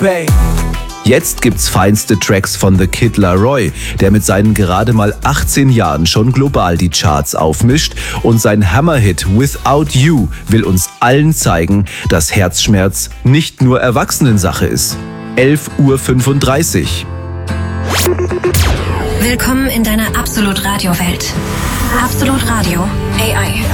Jetzt gibt's feinste Tracks von The Kid Laroi, der mit seinen gerade mal 18 Jahren schon global die Charts aufmischt, und sein Hammerhit Without You will uns allen zeigen, dass Herzschmerz nicht nur Erwachsenensache ist. 11:35 Uhr. Willkommen in deiner Absolut Radio Welt. Absolut Radio AI.